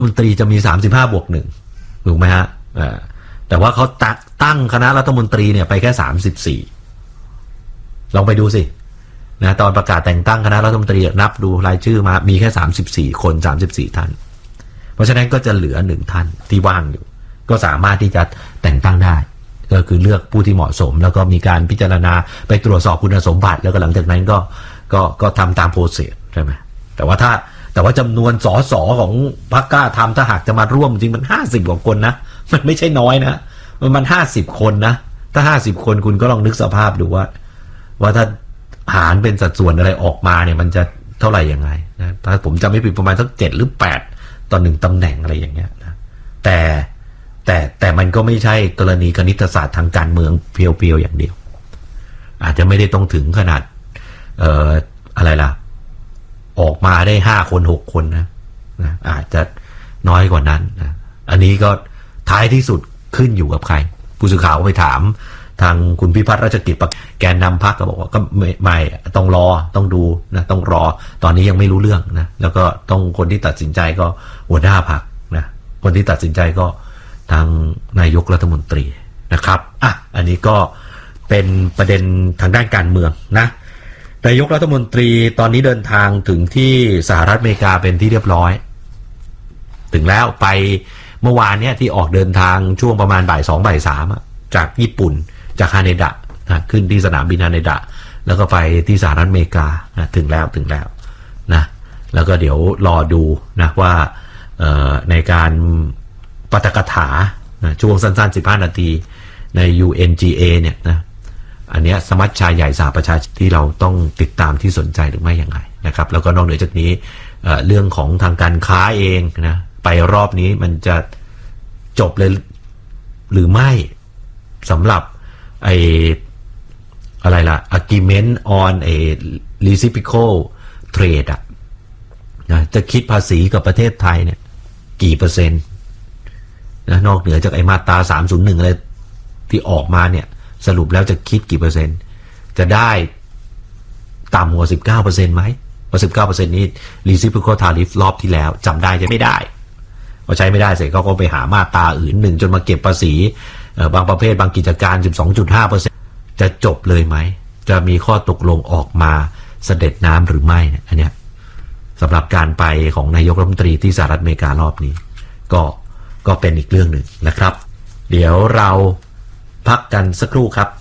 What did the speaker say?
มนตรีจะมี35+1ถูกไหมฮะแต่ว่าเขาตั้งคณะรัฐมนตรีเนี่ยไปแค่34ลองไปดูสินะตอนประกาศแต่งตั้งคณะรัฐมนตรีนับดูรายชื่อมามีแค่34คน34ท่านเพราะฉะนั้นก็จะเหลือ1ท่านที่ว่างอยู่ก็สามารถที่จะแต่งตั้งได้ก็คือเลือกผู้ที่เหมาะสมแล้วก็มีการพิจารณาไปตรวจสอบคุณสมบัติแล้วก็หลังจากนั้นก็ทำตามโปรเซสใช่ไหมแต่ว่าจำนวนสสของพรรคกล้าทำถ้าหากจะมาร่วมจริงมัน50กว่าคนนะมันไม่ใช่น้อยนะมัน50คนนะถ้า50คนคุณก็ลองนึกสภาพดูว่าถ้าหารเป็นสัดส่วนอะไรออกมาเนี่ยมันจะเท่าไหร่ยังไงนะถ้าผมจำไม่ผิดประมาณสัก7หรือ8ต่อ1ตำแหน่งอะไรอย่างเงี้ยนะแต่มันก็ไม่ใช่กรณีคณิตศาสตร์ทางการเมืองเพียวๆอย่างเดียวอาจจะไม่ได้ต้องถึงขนาดอะไรล่ะออกมาได้5คน6คนนะอาจจะน้อยกว่านั้นนะอันนี้ก็ท้ายที่สุดขึ้นอยู่กับใครผู้สื่อข่าวไปถามทางคุณพิพัฒน์ราชกิจแกนนำพรรคก็บอกว่าก็ไม่ต้องรอต้องดูนะต้องรอตอนนี้ยังไม่รู้เรื่องนะแล้วก็ต้องคนที่ตัดสินใจก็หัวหน้าพรรคนะคนที่ตัดสินใจก็ทางนายกรัฐมนตรีนะครับอันนี้ก็เป็นประเด็นทางด้านการเมืองนะนายกรัฐมนตรีตอนนี้เดินทางถึงที่สหรัฐอเมริกาเป็นที่เรียบร้อยถึงแล้วไปเมื่อวานเนี่ยที่ออกเดินทางช่วงประมาณบ่าย2บ่าย3จากญี่ปุ่นจากฮาเนดะขึ้นที่สนามบินฮาเนดะแล้วก็ไปที่สหรัฐอเมริกาถึงแล้วนะแล้วก็เดี๋ยวรอดูนะว่าในการปาฐกถาช่วงสั้นๆ15นาทีใน UNGA เนี่ยนะอันนี้สมัชชาใหญ่สหประชาชาติที่เราต้องติดตามที่สนใจหรือไม่อย่างไรนะครับแล้วก็นอกเหนือจากนี้เรื่องของทางการค้าเองนะไปรอบนี้มันจะจบเลยหรือไม่สำหรับอะไรล่ะ agreement on a reciprocal trade นะจะคิดภาษีกับประเทศไทยเนี่ยกี่เปอร์เซ็นต์นะนอกเหนือจากมาตรา301อะไรที่ออกมาเนี่ยสรุปแล้วจะคิดกี่เปอร์เซ็นต์จะได้ต่ำกว่า 19% ไหมเพราะ 19% นี้ reciprocal tariff รอบที่แล้วจำได้จะไม่ได้พอใช้ไม่ได้เสร็จเขาก็ไปหามาตราอื่นหนึ่งจนมาเก็บภาษีบางประเภทบางกิจการ 12.5% จะจบเลยไหมจะมีข้อตกลงออกมาเสด็จน้ำหรือไม่เนี่ยอันเนี้ยสำหรับการไปของนายกรัฐมนตรีที่สหรัฐอเมริการอบนี้ก็เป็นอีกเรื่องหนึ่งนะครับเดี๋ยวเราพักกันสักครู่ครับ